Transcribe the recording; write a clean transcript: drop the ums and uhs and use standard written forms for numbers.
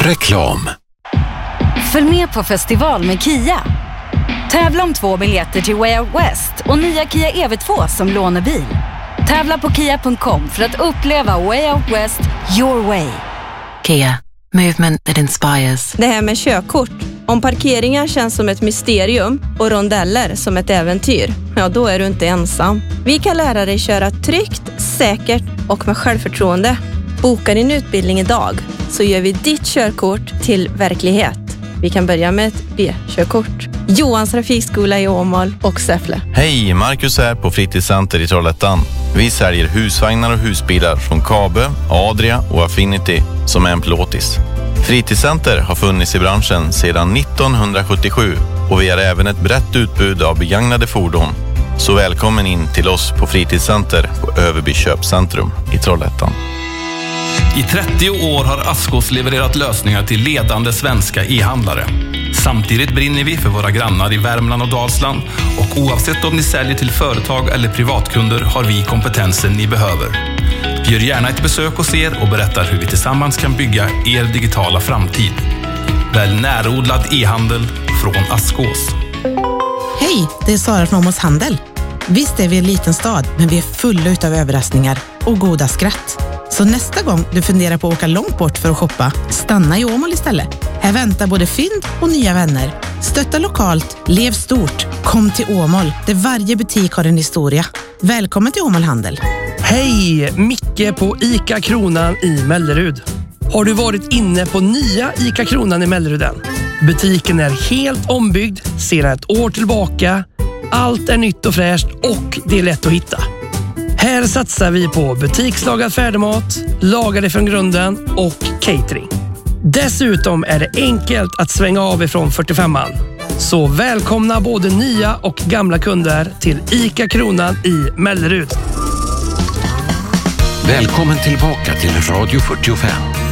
Reklam. Följ med på festival med Kia. Tävla om 2 biljetter till Way Out West och nya Kia EV2 som lånebil. Tävla på kia.com för att uppleva Way Out West your way. Kia, movement that inspires. Det här med körkort. Om parkeringar känns som ett mysterium och rondeller som ett äventyr, ja då är du inte ensam. Vi kan lära dig köra tryggt, säkert och med självförtroende. Boka din utbildning idag så gör vi ditt körkort till verklighet. Vi kan börja med ett B-körkort. Johans trafikskola i Åmål och Säffle. Hej, Marcus här på Fritidscenter i Trollhättan. Vi säljer husvagnar och husbilar från Kabe, Adria och Affinity som är en plåtis. Fritidscenter har funnits i branschen sedan 1977 och vi har även ett brett utbud av begagnade fordon. Så välkommen in till oss på Fritidscenter på Överby köpcentrum i Trollhättan. I 30 år har Askås levererat lösningar till ledande svenska e-handlare. Samtidigt brinner vi för våra grannar i Värmland och Dalsland och oavsett om ni säljer till företag eller privatkunder har vi kompetensen ni behöver. Gör gärna ett besök hos er och berättar hur vi tillsammans kan bygga er digitala framtid. Välj närodlad e-handel från Askås. Hej, det är Sara från Åmåls Handel. Visst är vi en liten stad, men vi är fulla utav överraskningar och goda skratt. Så nästa gång du funderar på att åka långt bort för att shoppa, stanna i Åmål istället. Här väntar både fynd och nya vänner. Stötta lokalt, lev stort. Kom till Åmål, där varje butik har en historia. Välkommen till Åmål Handel. Hej, Micke på ICA Kronan i Mellerud. Har du varit inne på nya ICA Kronan i Mellerud än? Butiken är helt ombyggd sedan ett år tillbaka. Allt är nytt och fräscht och det är lätt att hitta. Här satsar vi på butikslagad färdigmat, lagade från grunden och catering. Dessutom är det enkelt att svänga av ifrån 45an. Så välkomna både nya och gamla kunder till ICA Kronan i Mellerud. Välkommen tillbaka till Radio 45.